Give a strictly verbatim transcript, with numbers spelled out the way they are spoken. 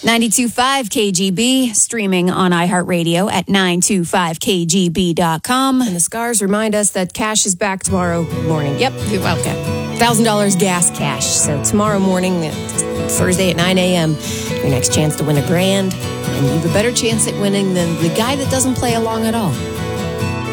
ninety-two point five K G B, streaming on iHeartRadio at nine two five K G B dot com. And the scars remind us that cash is back tomorrow morning. Yep, okay. one thousand dollars gas cash. So tomorrow morning, Thursday at nine a.m., your next chance to win a grand. And you have a better chance at winning than the guy that doesn't play along at all.